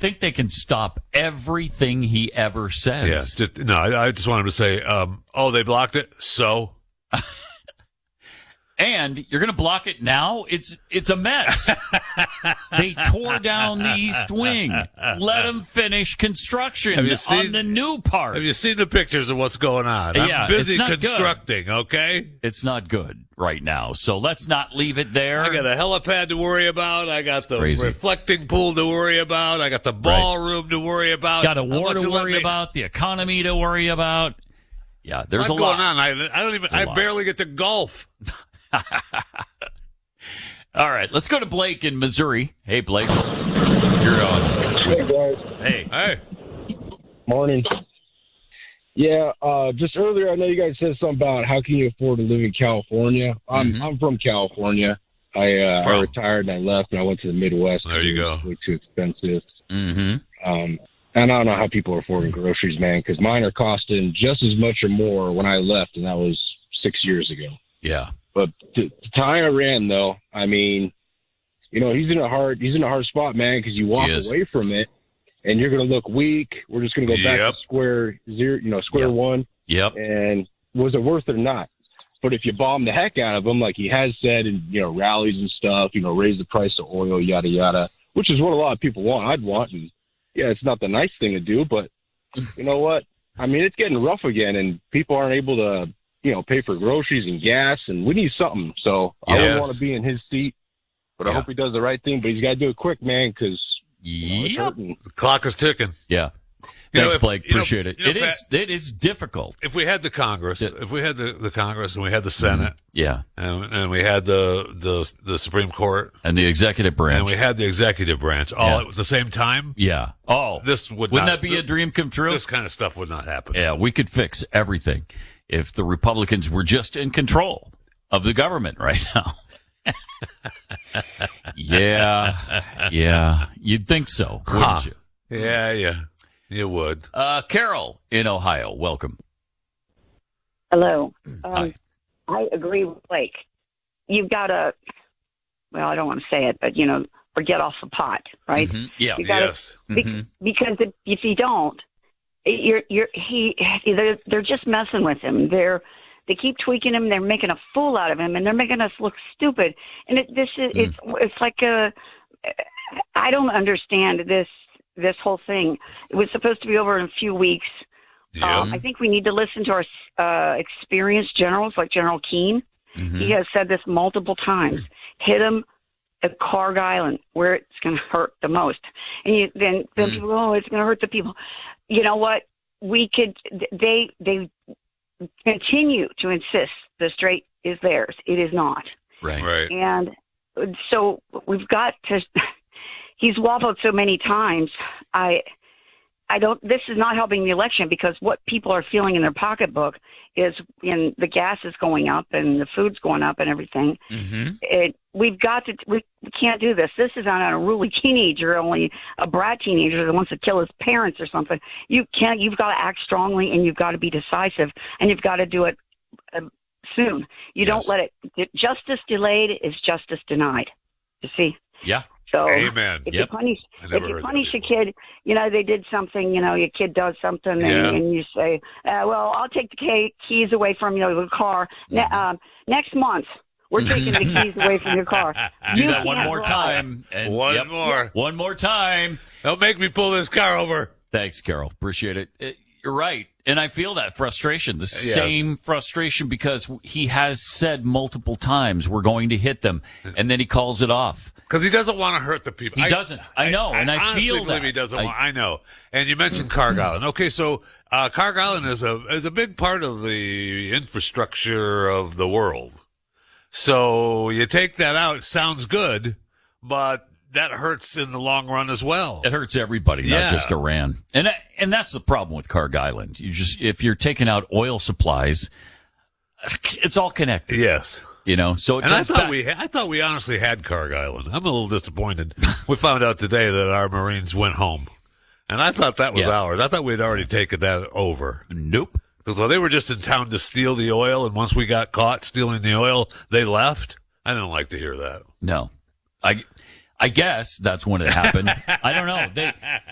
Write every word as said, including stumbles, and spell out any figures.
think they can stop everything he ever says. Yeah, just, no, I, I just wanted to say, um, oh, they blocked it, so. And you're going to block it now? It's it's a mess. They tore down the East Wing. Let them finish construction seen, on the new part. Have you seen the pictures of what's going on? I'm yeah, busy it's not constructing, good. Okay? It's not good right now, so let's not leave it there. I got a helipad to worry about. I got it's the crazy. reflecting pool to worry about. I got the ballroom right. to worry about. Got a war to worry about, the economy to worry about. Yeah, there's What's a lot going on. I, I don't even, I lot. barely get to golf. All right, let's go to Blake in Missouri. Hey, Blake. You're on. Hey, guys. Hey. Hey. Morning. Yeah, uh, just earlier, I know you guys said something about how can you afford to live in California. I'm mm-hmm. I'm from California. I, uh, I retired and I left and I went to the Midwest. There you go. It was way too expensive. Mm-hmm. Um, and I don't know how people are affording groceries, man, because mine are costing just as much or more when I left, and that was six years ago. Yeah. But the, the time I ran, though, I mean, you know, he's in a hard he's in a hard spot, man, because you walk away from it, and you're going to look weak. We're just going to go yep. back to square zero, you know, square yep. one. Yep. And was it worth it or not? But if you bomb the heck out of him, like he has said in, you know, rallies and stuff, you know, raise the price of oil, yada, yada, which is what a lot of people want. I'd want. And, yeah, it's not the nice thing to do, but you know what? I mean, it's getting rough again, and people aren't able to, you know, pay for groceries and gas, and we need something. So yes. I wouldn't want to be in his seat, but yeah. I hope he does the right thing. But he's got to do it quick, man, because yep. you know, the clock is ticking. Yeah. You Thanks, know, if, Blake. Appreciate know, it. You know, it is. It is difficult. If we had the Congress, it, if we had the, the Congress and we had the Senate, mm, yeah, and, and we had the, the the Supreme Court and the executive branch, and we had the executive branch all yeah. at the same time, yeah. Oh, this would wouldn't not, that be a dream come true? This kind of stuff would not happen. Yeah, we could fix everything if the Republicans were just in control of the government right now. yeah, yeah, you'd think so, wouldn't huh. you? Yeah, yeah. You would. Uh, Carol in Ohio, welcome. Hello. Um, Hi. I agree with Blake. You've got to, well, I don't want to say it, but, you know, or get off the pot, right? Mm-hmm. Yeah. You gotta, yes. Be, mm-hmm. Because if, if you don't, you're, you're, he, they're, they're just messing with him. They're, they keep tweaking him. They're making a fool out of him, and they're making us look stupid. And it, this is, mm. it's, it's like a, I don't understand this. This whole thing. It was supposed to be over in a few weeks. Yeah. Um, I think we need to listen to our uh, experienced generals like General Keane. Mm-hmm. He has said this multiple times. Hit him at Carg Island where it's going to hurt the most. And you, then, then mm. people go, oh, it's going to hurt the people. You know what? We could, they, they continue to insist the strait is theirs. It is not. Right. Right. And so we've got to... He's waffled so many times. I, I don't. This is not helping the election because what people are feeling in their pocketbook is, in the gas is going up and the food's going up and everything. Mm-hmm. It, we've got to. We, we can't do this. This is not a unruly teenager, only a brat teenager that wants to kill his parents or something. You can't. You've got to act strongly and you've got to be decisive and you've got to do it uh, soon. You yes. don't let it. Justice delayed is justice denied. You see. Yeah. So Amen. if Yep. you punish, if you punish a before. kid, you know, they did something, you know, your kid does something Yeah. and, and you say, uh, well, I'll take the key, keys away from, you know, the car. Mm-hmm. Ne- um, next month, we're taking the keys away from your car. Do You that one can't more drive. time. And, One yep, more. One more time. Don't make me pull this car over. Thanks, Carol. Appreciate it. it you're right. And I feel that frustration, the Yes. same frustration, because he has said multiple times we're going to hit them, and then he calls it off. Because he doesn't want to hurt the people. He doesn't. I know, and I honestly feel believe that. he doesn't I- want. I know. And you mentioned Carg Island. Okay, so uh, Carg Island is a is a big part of the infrastructure of the world. So you take that out, it sounds good, but that hurts in the long run as well. It hurts everybody, Yeah. not just Iran. And and that's the problem with Carg Island. You just if you're taking out oil supplies, it's all connected. Yes. You know, so it And I goes thought back. we, I thought we honestly had Carg Island. I'm a little disappointed. We found out today that our Marines went home, and I thought that was Yeah. ours. I thought we'd already taken that over. Nope. So they were just in town to steal the oil, and once we got caught stealing the oil, they left. I didn't like to hear that. No. I I guess that's when it happened. I don't know. They